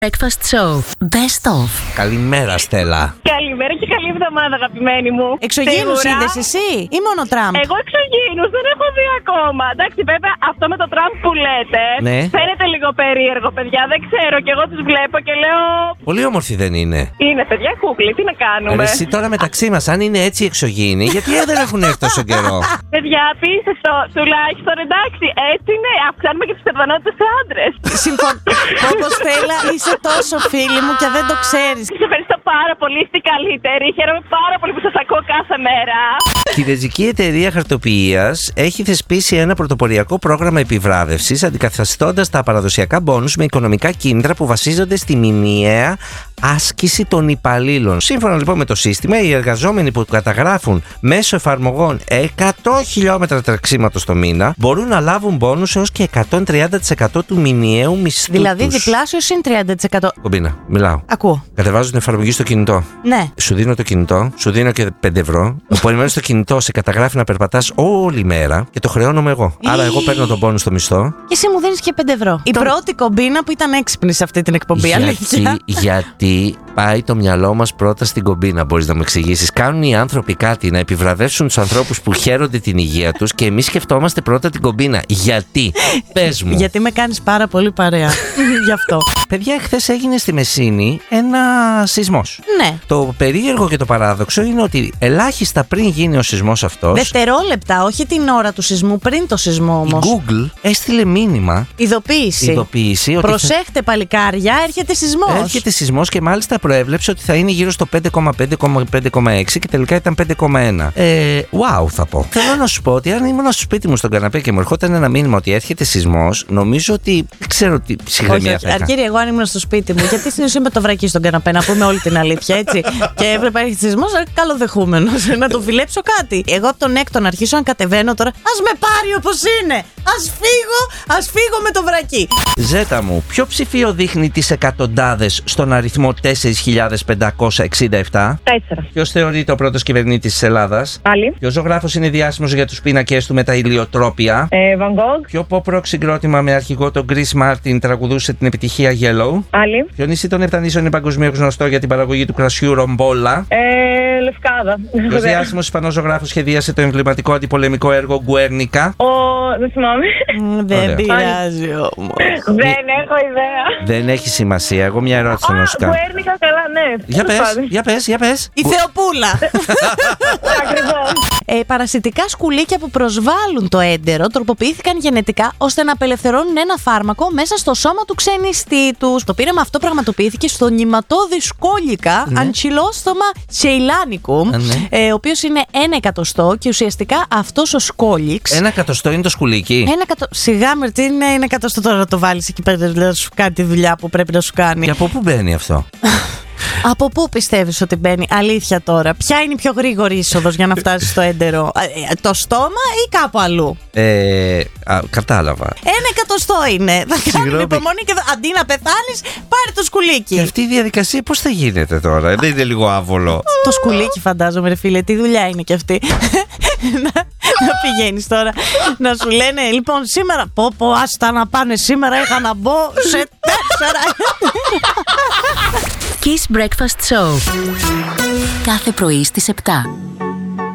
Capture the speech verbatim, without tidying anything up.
Breakfast Show. Best of. Καλημέρα, Στέλλα. Καλημέρα και καλή εβδομάδα, αγαπημένη μου. Εξωγήινους είδες εσύ ή μόνο Τραμπ? Εγώ εξωγήινους δεν έχω δει ακόμα. Εντάξει, βέβαια αυτό με το Τραμπ που λέτε Ναι. φαίνεται λίγο περίεργο, παιδιά. Δεν ξέρω, και εγώ τους βλέπω και λέω. Πολύ όμορφη δεν είναι? Είναι, παιδιά, κούκλοι, τι να κάνουμε. Ρε, εσύ τώρα μεταξύ μας, αν είναι έτσι εξωγήινοι, γιατί δεν έχουν έρθει τόσο καιρό? Παιδιά, απίστευτο. Τουλάχιστον εντάξει, έτσι είναι. Αυξάνουμε και τις πιθανότητες σε άντρες. Συμφωνώ. Όπως Στέλλα, είσαι τόσο φίλη μου και δεν το ξέρεις. Σας ευχαριστώ πάρα πολύ, είστε καλύτεροι. Χαίρομαι πάρα πολύ που σας ακούω κάθε μέρα. Η Κινέζικη εταιρεία χαρτοποιείας έχει θεσπίσει ένα πρωτοποριακό πρόγραμμα επιβράβευσης, αντικαθιστώντας τα παραδοσιακά μπόνους με οικονομικά κίνητρα που βασίζονται στη μηνιαία άσκηση των υπαλλήλων. Σύμφωνα λοιπόν με το σύστημα, οι εργαζόμενοι που καταγράφουν μέσω εφαρμογών εκατό χιλιόμετρα τρεξίματος το μήνα μπορούν να λάβουν μπόνους έως και εκατόν τριάντα τοις εκατό του μηνιαίου μισθού. Δηλαδή τους. διπλάσιο συν τριάντα τοις εκατό. Κομπίνα, μιλάω. Ακούω. Κατεβάζω την εφαρμογή στο κινητό. Ναι. Σου δίνω το κινητό, σου δίνω και πέντε ευρώ. Που περιμένεις το κινητό, σε καταγράφει να περπατάς όλη μέρα και το χρεώνομαι εγώ. Άρα εγώ παίρνω τον πόνους στο μισθό. Και εσύ μου δίνεις και πέντε ευρώ. Η Το- πρώτη κομπίνα που ήταν έξυπνη σε αυτή την εκπομπή. αλήθεια. Γιατί, γιατί πάει το μυαλό μας πρώτα στην κομπίνα, μπορείς να μου εξηγήσεις? Κάνουν οι άνθρωποι κάτι να επιβραβεύσουν τους ανθρώπους που χαίρονται την υγεία τους και εμείς σκεφτόμαστε πρώτα την κομπίνα. Γιατί? Πες μου. Γιατί με κάνεις πάρα πολύ παρέα. Γι' αυτό. Παιδιά, χθες έγινε στη Μεσίνη ένα σεισμός. Ναι. Το περίεργο και το παράδοξο είναι ότι ελάχιστα πριν γίνει ο σεισμός αυτός, Δευτερόλεπτα, όχι την ώρα του σεισμού, πριν το σεισμό η όμως. Google έστειλε μήνυμα, Ειδοποίηση. ειδοποίηση ότι θα- Προσέχτε, παλικάρια, έρχεται σεισμός. έρχεται σεισμός και μάλιστα προέβλεψε ότι θα είναι γύρω στο πέντε κόμμα πέντε με πέντε κόμμα έξι και τελικά ήταν πέντε κόμμα ένα. Ε, wow, θα πω. Θέλω να σου πω ότι αν ήμουν στο σπίτι μου στον καναπέ και μου ερχόταν ένα μήνυμα ότι έρχεται σεισμός, νομίζω ότι δεν ξέρω τι Όχι, ψυχραιμία όχι. θα είχα. Αρκεί εγώ αν ήμουν στο σπίτι μου. Γιατί στην ουσία με το βρακί στον καναπέ, να πούμε όλη την αλήθεια, έτσι. Και έβλεπα έρχεται σεισμό, καλοδεχούμενο. Να το φιλέψω κάτι. Εγώ από τον έκτο να αρχίσω να κατεβαίνω τώρα. Α με πάρει όπως είναι! Α φύγω, α φύγω με το βρακί. Ζέτα μου, ποιο ψηφίο δείχνει τις εκατοντάδες στον αριθμό τέσσερις χιλιάδες πεντακόσια εξήντα επτά? Τέσσερα. Ποιος θεωρείται ο πρώτος κυβερνήτης της Ελλάδας? Πάλι. Ποιος ζωγράφος είναι διάσημος για τους πίνακες του με τα ηλιοτρόπια? Ε, Van Gogh. Ποιο pop rock συγκρότημα με αρχηγό τον Chris Martin τραγουδούσε την επιτυχία Yellow? Άλλη. Ποιο νησί των Επτανήσεων είναι παγκοσμίως γνωστό για την παραγωγή του κρασιού Ρομπόλα? Ε, Λευκάδα. Ποιο διάσημος Ισπανός ζωγράφος σχεδίασε το εμβληματικό αντιπολεμικό έργο Γκουέρνικα? Ο... Δεν θυμάμαι. Μ, Δεν Ωραία. πειράζει όμως. Δεν έχω ιδέα. Δεν έχει σημασία. Εγώ μια ερώτηση θέλω να σου κάνω. Γουέρνικα, καλά, ναι. Για Τέλος πες, πάντων. για πες, για πες. Η Θεοπούλα. Ακριβώς. Ε, παρασιτικά σκουλίκια που προσβάλλουν το έντερο τροποποιήθηκαν γενετικά ώστε να απελευθερώνουν ένα φάρμακο μέσα στο σώμα του ξενιστή τους. Το πείραμα αυτό πραγματοποιήθηκε στο νηματόδη σκόλικα Ναι. Ancylostoma cheilanikum, Α, ναι. ε, ο οποίος είναι ένα εκατοστό και ουσιαστικά αυτός ο σκόλιξ. Ένα εκατοστό είναι το σκουλίκι. Ένα εκατο... Σιγά με τι είναι ένα εκατοστό τώρα να το βάλεις εκεί πέρα να σου κάνει τη δουλειά που πρέπει να σου κάνει. Και από πού μπαίνει αυτό? Από πού πιστεύεις ότι μπαίνει, αλήθεια τώρα? Ποια είναι η πιο γρήγορη είσοδος για να φτάσεις στο έντερο? Ε, το στόμα ή κάπου αλλού? Ε, α, κατάλαβα. Ένα εκατοστό είναι. Θα κάνουμε Συγγνώμη. υπομονή και θα- αντί να πεθάνεις, πάρε το σκουλίκι. Και αυτή η διαδικασία πώς θα γίνεται τώρα? Δεν είναι λίγο άβολο? Το σκουλίκι φαντάζομαι, ρε φίλε, τι δουλειά είναι κι αυτή. να, να πηγαίνεις τώρα να σου λένε, λοιπόν, σήμερα πω πω άστα να πάνε, σήμερα είχα να μπω σε τέσσερα. Kiss Breakfast Show. Κάθε πρωί στις επτά.